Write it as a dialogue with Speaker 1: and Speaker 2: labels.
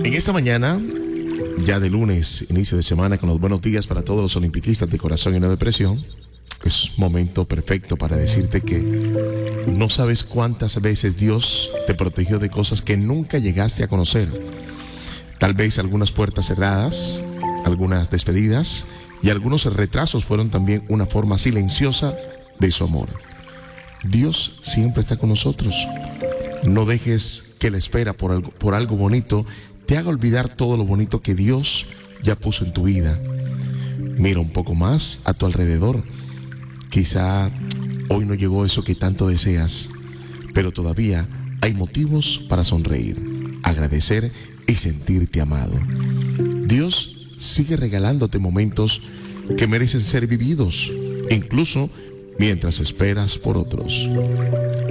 Speaker 1: En esta mañana, ya de lunes, inicio de semana, con los buenos días para todos los olimpiquistas de corazón y no de presión, es momento perfecto para decirte que no sabes cuántas veces Dios te protegió de cosas que nunca llegaste a conocer. Tal vez algunas puertas cerradas, algunas despedidas y algunos retrasos fueron también una forma silenciosa de su amor. Dios siempre está con nosotros. No dejes que la espera por algo bonito te haga olvidar todo lo bonito que Dios ya puso en tu vida. Mira un poco más a tu alrededor. Quizá hoy no llegó eso que tanto deseas, pero todavía hay motivos para sonreír, agradecer y sentirte amado. Dios sigue regalándote momentos que merecen ser vividos, incluso mientras esperas por otros.